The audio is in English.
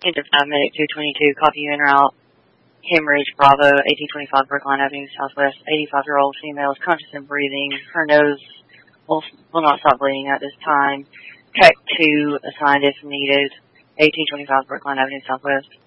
End of 5 minute 222, copy you en route. Hemorrhage, Bravo, 1825 Brookline Avenue, Southwest. 85-year-old female is conscious and breathing. Her nose will not stop bleeding at this time. TAC 2 assigned if needed. 1825 Brookline Avenue, Southwest.